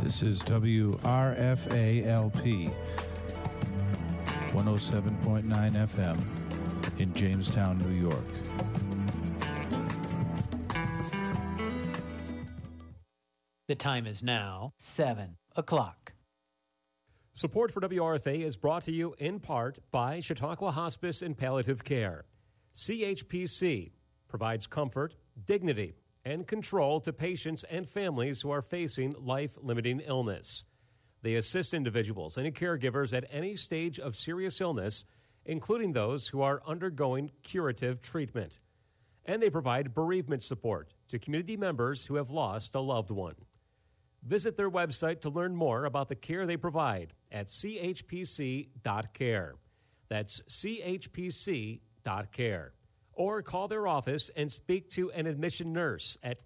This is WRFA-LP 107.9 FM in Jamestown, New York. The time is now 7 o'clock. Support for WRFA is brought to you in part by Chautauqua Hospice and Palliative Care. CHPC provides comfort, dignity, and control to patients and families who are facing life-limiting illness. They assist individuals and caregivers at any stage of serious illness, including those who are undergoing curative treatment. And they provide bereavement support to community members who have lost a loved one. Visit their website to learn more about the care they provide at chpc.care. That's chpc.care. Or call their office and speak to an admission nurse at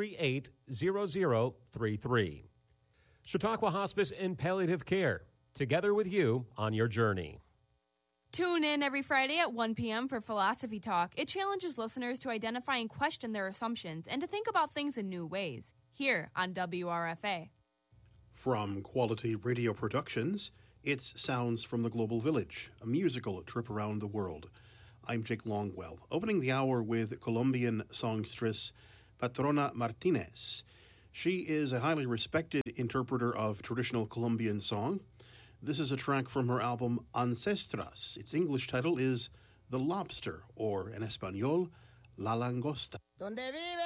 338-0033. Chautauqua Hospice and Palliative Care, together with you on your journey. Tune in every Friday at 1 p.m. for Philosophy Talk. It challenges listeners to identify and question their assumptions and to think about things in new ways. Here on WRFA. From Quality Radio Productions, it's Sounds from the Global Village, a musical trip around the world. I'm Jake Longwell, opening the hour with Colombian songstress Patrona Martinez. She is a highly respected interpreter of traditional Colombian song. This is a track from her album Ancestras. Its English title is The Lobster, or in Espanol, La Langosta.